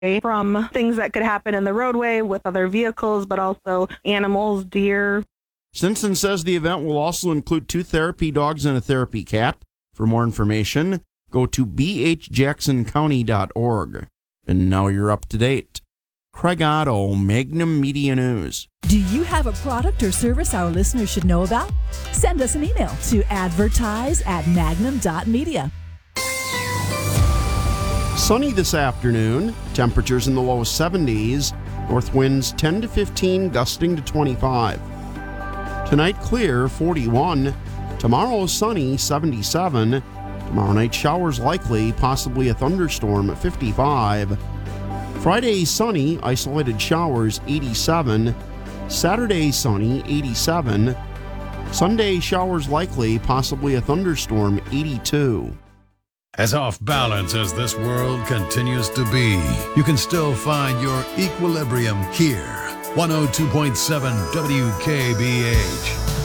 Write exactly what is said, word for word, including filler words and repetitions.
from things that could happen in the roadway with other vehicles, but also animals, deer. Stinson says the event will also include two therapy dogs and a therapy cat. For more information, go to b h jackson county dot org. And now you're up to date. Craig Otto, Magnum Media News. Do you have a product or service our listeners should know about? Send us an email to advertise at magnum dot media. Sunny this afternoon. Temperatures in the low seventies. North winds ten to fifteen, gusting to twenty-five. Tonight clear, forty-one. Tomorrow sunny, seventy-seven. Tomorrow night showers likely, possibly a thunderstorm, fifty-five. Friday sunny, isolated showers, eighty-seven. Saturday sunny, eighty-seven. Sunday showers likely, possibly a thunderstorm, eighty-two. As off balance as this world continues to be, you can still find your equilibrium here. one oh two point seven W K B H.